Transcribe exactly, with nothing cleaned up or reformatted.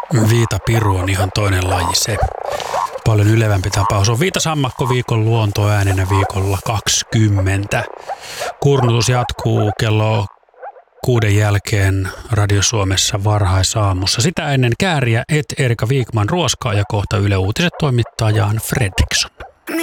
Viitapiru on ihan toinen laji se. Paljon ylevämpi tapaus on viitasammakko viikon luontoäänenä viikolla kaksikymmentä. Kurnutus jatkuu kello kuuden jälkeen Radio Suomessa varhaisaamussa. Sitä ennen Kääriä et Erika Viikman ruoskaa ja kohta Yle Uutiset toimittaa Jan Fredriksson.